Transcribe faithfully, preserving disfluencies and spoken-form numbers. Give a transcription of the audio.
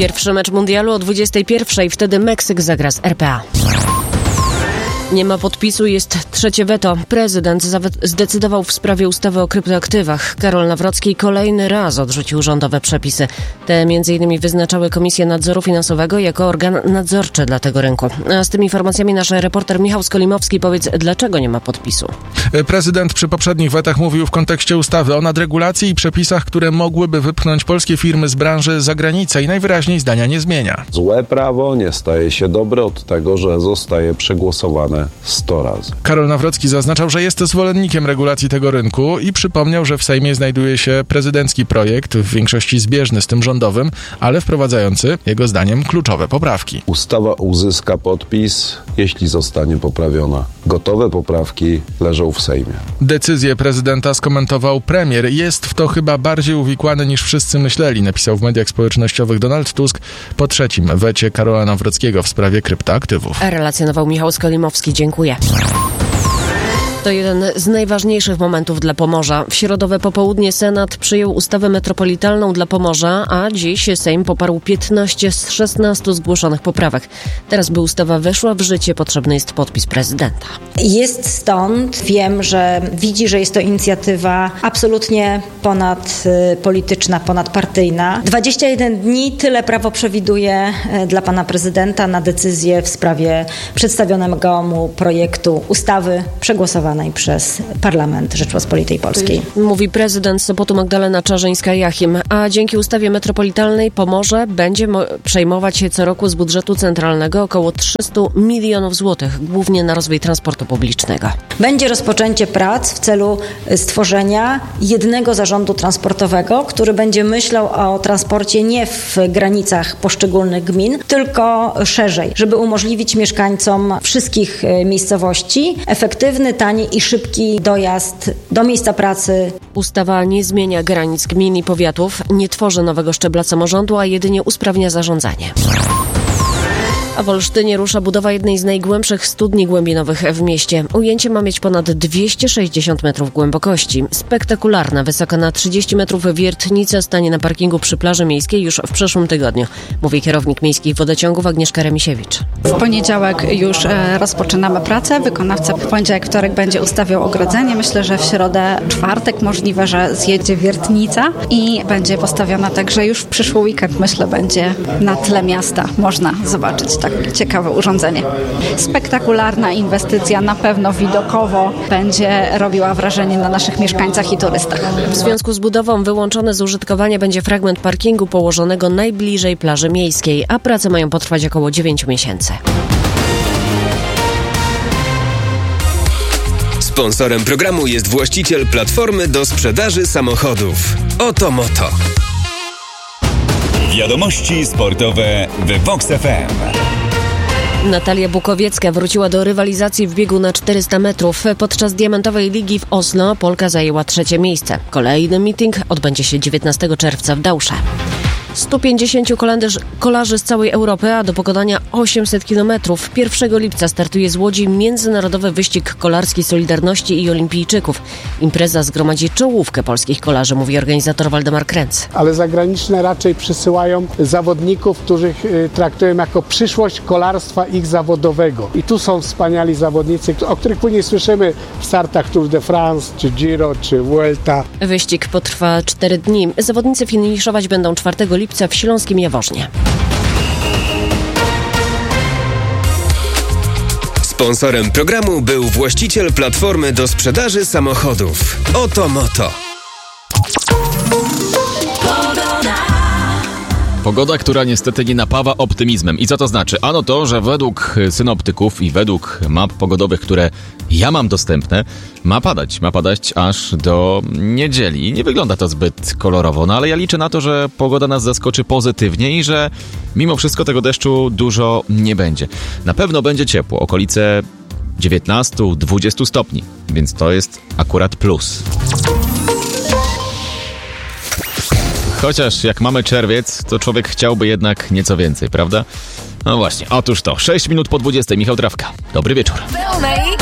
Pierwszy mecz mundialu o dwudziestej pierwszej, wtedy Meksyk zagra z R P A. Nie ma podpisu, jest trzecie weto. Prezydent zdecydował w sprawie ustawy o kryptoaktywach. Karol Nawrocki kolejny raz odrzucił rządowe przepisy. Te między innymi wyznaczały Komisję Nadzoru Finansowego jako organ nadzorczy dla tego rynku. A z tymi informacjami nasz reporter Michał Skolimowski. Powiedz, dlaczego nie ma podpisu? Prezydent przy poprzednich wetach mówił w kontekście ustawy o nadregulacji i przepisach, które mogłyby wypchnąć polskie firmy z branży za granicę i najwyraźniej zdania nie zmienia. Złe prawo nie staje się dobre od tego, że zostaje przegłosowane sto razy. Karol Nawrocki zaznaczał, że jest zwolennikiem regulacji tego rynku i przypomniał, że w Sejmie znajduje się prezydencki projekt, w większości zbieżny z tym rządowym, ale wprowadzający, jego zdaniem, kluczowe poprawki. Ustawa uzyska podpis, jeśli zostanie poprawiona. Gotowe poprawki leżą w Sejmie. Decyzję prezydenta skomentował premier. Jest w to chyba bardziej uwikłany niż wszyscy myśleli, napisał w mediach społecznościowych Donald Tusk po trzecim wecie Karola Nawrockiego w sprawie kryptoaktywów. Relacjonował Michał Skolimowski. Dziękuję. To jeden z najważniejszych momentów dla Pomorza. W środowe popołudnie Senat przyjął ustawę metropolitalną dla Pomorza, a dziś Sejm poparł piętnaście z szesnastu zgłoszonych poprawek. Teraz, by ustawa weszła w życie, potrzebny jest podpis prezydenta. Jest stąd. Wiem, że widzi, że jest to inicjatywa absolutnie ponadpolityczna, ponadpartyjna. dwadzieścia jeden dni, tyle prawo przewiduje dla pana prezydenta na decyzję w sprawie przedstawionego mu projektu ustawy przegłosowanej przez Parlament Rzeczypospolitej Polskiej. Mówi prezydent Sopotu Magdalena Czarzyńska-Jachim, a dzięki ustawie metropolitalnej Pomorze będzie mo- przejmować się co roku z budżetu centralnego około trzysta milionów złotych, głównie na rozwój transportu publicznego. Będzie rozpoczęcie prac w celu stworzenia jednego zarządu transportowego, który będzie myślał o transporcie nie w granicach poszczególnych gmin, tylko szerzej, żeby umożliwić mieszkańcom wszystkich miejscowości efektywny, tani i szybki dojazd do miejsca pracy. Ustawa nie zmienia granic gmin i powiatów, nie tworzy nowego szczebla samorządu, a jedynie usprawnia zarządzanie. A w Olsztynie rusza budowa jednej z najgłębszych studni głębinowych w mieście. Ujęcie ma mieć ponad dwieście sześćdziesiąt metrów głębokości. Spektakularna, wysoka na trzydzieści metrów wiertnica stanie na parkingu przy plaży miejskiej już w przyszłym tygodniu, mówi kierownik miejskich wodociągów Agnieszka Remisiewicz. W poniedziałek już e, rozpoczynamy pracę. Wykonawca w poniedziałek, wtorek będzie ustawiał ogrodzenie. Myślę, że w środę, czwartek możliwe, że zjedzie wiertnica i będzie postawiona także już w przyszły weekend. Myślę, będzie na tle miasta można zobaczyć tak ciekawe urządzenie. Spektakularna inwestycja, na pewno widokowo będzie robiła wrażenie na naszych mieszkańcach i turystach. W związku z budową wyłączony z użytkowania będzie fragment parkingu położonego najbliżej plaży miejskiej, a prace mają potrwać około dziewięć miesięcy. Sponsorem programu jest właściciel platformy do sprzedaży samochodów Oto Moto. Wiadomości sportowe w Vox F M. Natalia Bukowiecka wróciła do rywalizacji w biegu na czterysta metrów. Podczas diamentowej ligi w Oslo Polka zajęła trzecie miejsce. Kolejny meeting odbędzie się dziewiętnastego czerwca w Dausze. stu pięćdziesięciu kolarzy, kolarzy z całej Europy, a do pokonania osiemset kilometrów. pierwszego lipca startuje z Łodzi międzynarodowy wyścig kolarski Solidarności i Olimpijczyków. Impreza zgromadzi czołówkę polskich kolarzy, mówi organizator Waldemar Kręc. Ale zagraniczne raczej przysyłają zawodników, których y, traktują jako przyszłość kolarstwa ich zawodowego. I tu są wspaniali zawodnicy, o których później słyszymy w startach Tour de France, czy Giro, czy Vuelta. Wyścig potrwa cztery dni. Zawodnicy finiszować będą czwartego lipca w Śląskim Jaworznie. Sponsorem programu był właściciel platformy do sprzedaży samochodów Oto Moto. Pogoda, która niestety nie napawa optymizmem. I co to znaczy? Ano to, że według synoptyków i według map pogodowych, które ja mam dostępne, ma padać. Ma padać aż do niedzieli. Nie wygląda to zbyt kolorowo, no ale ja liczę na to, że pogoda nas zaskoczy pozytywnie i że mimo wszystko tego deszczu dużo nie będzie. Na pewno będzie ciepło, okolice dziewiętnaście do dwudziestu stopni, więc to jest akurat plus. Chociaż jak mamy czerwiec, to człowiek chciałby jednak nieco więcej, prawda? No właśnie, otóż to. sześć minut po dwudziestej. Michał Trawka. Dobry wieczór.